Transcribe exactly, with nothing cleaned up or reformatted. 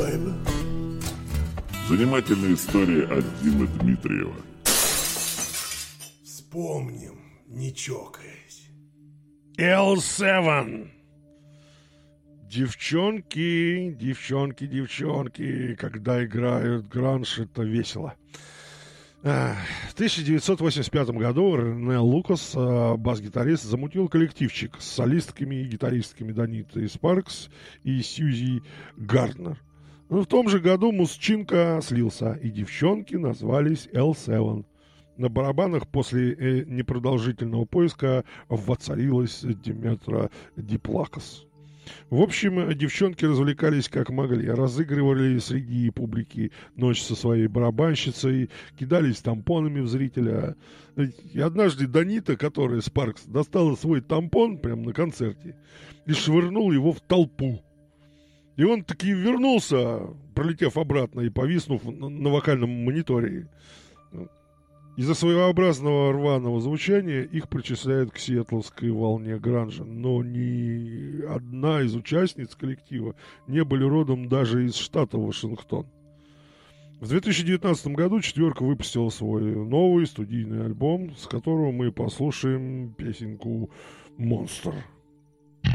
Занимательная история от Димы Дмитриева. Вспомним, не чокаясь. эл семь. Девчонки, девчонки, девчонки, когда играют гранж, это весело. В тысяча девятьсот восемьдесят пятом году Рене Лукас, бас-гитарист, замутил коллективчик с солистками и гитаристками Донитой Спаркс и Сьюзи Гарднер. Но в том же году мужчинка слился, и девчонки назвались эл семь. На барабанах после э, непродолжительного поиска воцарилась Диметра Диплакос. В общем, девчонки развлекались как могли, разыгрывали среди публики ночь со своей барабанщицей, кидались тампонами в зрителя. И однажды Донита, которая Спаркс, достала свой тампон прямо на концерте и швырнула его в толпу. И он таки вернулся, пролетев обратно и повиснув на вокальном мониторе. Из-за своеобразного рваного звучания их причисляют к сиэтловской волне гранжа, но ни одна из участниц коллектива не были родом даже из штата Вашингтон. В две тысячи девятнадцатом году четверка выпустила свой новый студийный альбом, с которого мы послушаем песенку «Монстр».